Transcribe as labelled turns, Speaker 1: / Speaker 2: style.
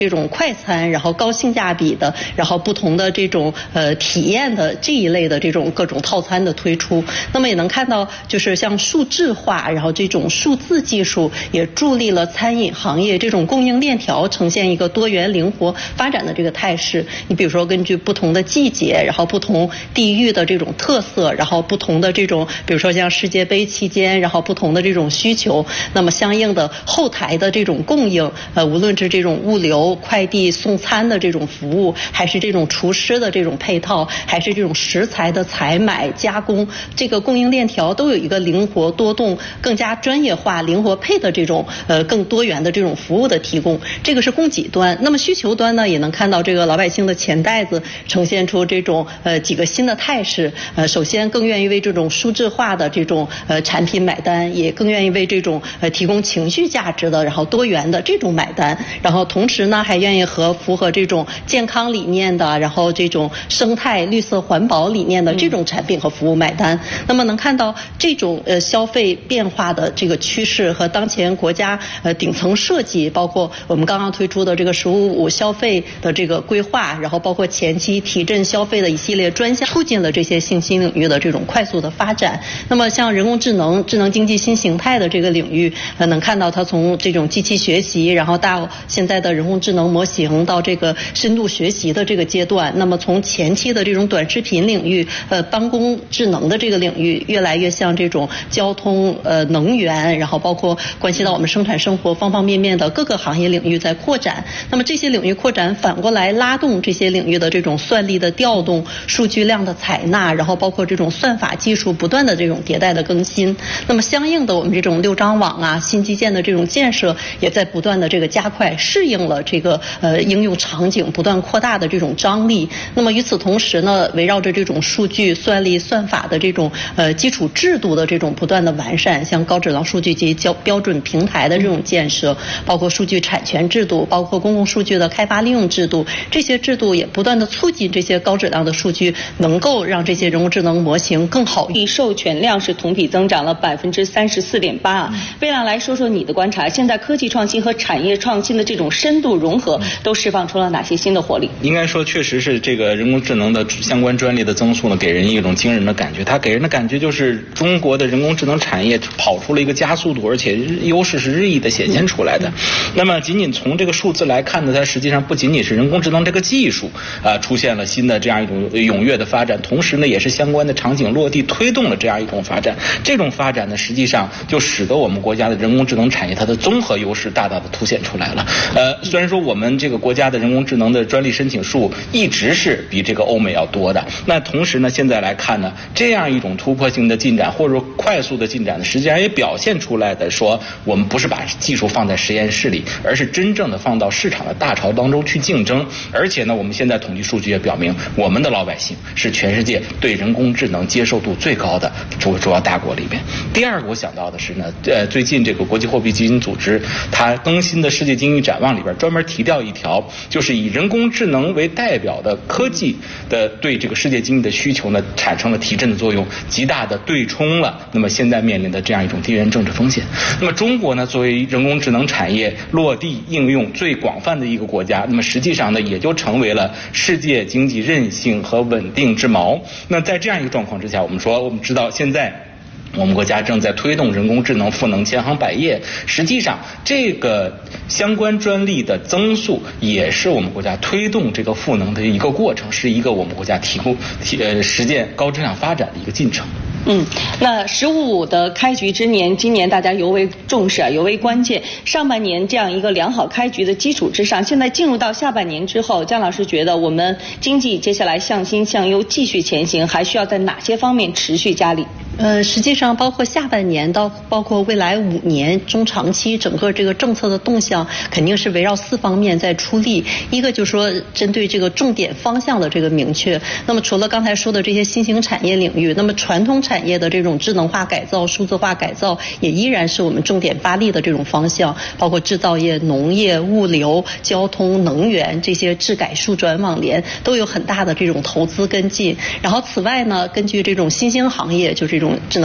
Speaker 1: 这种快餐，然后高性价比的，然后不同的这种体验的这一类的这种各种套餐的推出，那么也能看到，就是像数字化，然后这种数字技术也助力了餐饮行业这种供应链条呈现一个多元灵活发展的这个态势。你比如说，根据不同的季节，然后不同地域的这种特色，然后不同的这种，比如说像世界杯期间，然后不同的这种需求，那么相应的后台的这种供应，无论是这种物流、快递送餐的这种服务，还是这种厨师的这种配套，还是这种食材的采买加工，这个供应链条都有一个灵活多动、更加专业化、灵活配的这种更多元的这种服务的提供。这个是供给端。那么需求端呢，也能看到这个老百姓的钱袋子呈现出这种几个新的态势。首先更愿意为这种数字化的这种产品买单，也更愿意为这种提供情绪价值的，然后多元的这种买单。然后同时呢，还愿意和符合这种健康理念的，然后这种生态绿色环保理念的这种产品和服务买单。那么能看到这种消费变化的这个趋势和当前国家顶层设计，包括我们刚刚推出的这个“15+5”消费的这个规划，然后包括前期提振消费的一系列专项，促进了这些新兴领域的这种快速的发展。那么像人工智能、智能经济新形态的这个领域，能看到它从这种机器学习，然后到现在的人工智能模型，到这个深度学习的这个阶段。那么从前期的这种短视频领域，办公智能的这个领域，越来越向这种交通、能源，然后包括关系到我们生产生活方方面面的各个行业领域在扩展。那么这些领域扩展，反过来拉动这些领域的这种算力的调动、数据量的采纳，然后包括这种算法技术不断的这种迭代的更新。那么相应的，我们这种6张网啊、新基建的这种建设，也在不断的这个加快，适应了这个应用场景不断扩大的这种张力。那么与此同时呢，围绕着这种数据、算力、算法的这种基础制度的这种不断的完善，像高质量数据及标准平台的这种建设，包括数据产权制度，包括公共数据的开发利用制度，这些制度也不断的促进这些高质量的数据能够让这些人工智能模型更好。
Speaker 2: 授权量是同比增长了34.8%。魏亮来说说你的观察，现在科技创新和产业创新的这种深度融合，都释放出了哪些新的活力？
Speaker 3: 应该说，确实是这个人工智能的相关专利的增速呢，给人一种惊人的感觉。它给人的感觉就是中国的人工智能产业跑出了一个加速度，而且优势是日益的显现出来的。那么仅仅从这个数字来看呢，它实际上不仅仅是人工智能这个技术出现了新的这样一种踊跃的发展，同时呢也是相关的场景落地推动了这样一种发展。这种发展呢，实际上就使得我们国家的人工智能产业它的综合优势大大的凸显出来了。虽然说我们这个国家的人工智能的专利申请数一直是比这个欧美要多的，那同时呢，现在来看呢，这样一种突破性的进展或者说快速的进展呢，实际上也表现出来的说，我们不是把技术放在实验室里，而是真正的放到市场的大潮当中去竞争。而且呢，我们现在统计数据也表明，我们的老百姓是全世界对人工智能接受度最高的主要大国里边。第二个我想到的是呢，最近这个国际货币基金组织它更新的世界经济展望里边专门提到一条，就是以人工智能为代表的科技的对这个世界经济的需求呢产生了提振的作用，极大的对冲了那么现在面临的这样一种地缘政治风险。那么中国呢，作为人工智能产业落地应用最广泛的一个国家，那么实际上呢也就成为了世界经济韧性和稳定之锚。那在这样一个状况之下，我们知道现在我们国家正在推动人工智能赋能千行百业，实际上这个相关专利的增速也是我们国家推动这个赋能的一个过程，是一个我们国家实践高质量发展的一个进程。
Speaker 2: 那15+5的开局之年，今年大家尤为重视尤为关键。上半年这样一个良好开局的基础之上，现在进入到下半年之后，姜老师觉得我们经济接下来向新向优继续前行，还需要在哪些方面持续加力？
Speaker 1: 实际上包括下半年到包括未来5年中长期整个这个政策的动向，肯定是围绕4方面在出力。一个就是说针对这个重点方向的这个明确。那么除了刚才说的这些新兴产业领域，那么传统产业的这种智能化改造、数字化改造也依然是我们重点发力的这种方向，包括制造业、农业、物流、交通、能源这些智改数转网联都有很大的这种投资跟进。然后此外呢，根据这种新兴行业，就这种智能